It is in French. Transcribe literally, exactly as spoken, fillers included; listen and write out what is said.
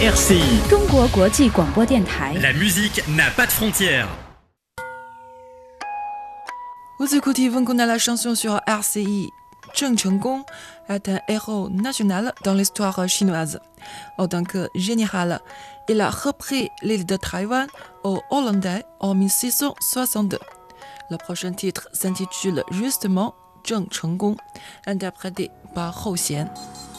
R C I 中国国际广播电台。 La musique n'a pas de frontières. Vous écoutez Vanguna la chanson sur R C I. Zheng Chenggong est un héros national dans l'histoire chinoise. En tant que général, il a repris l'île de Taïwan aux Hollandais en mille six cent soixante-deux. Le prochain titre s'intitule justement Zheng Chenggong, interprété par Hou Xian.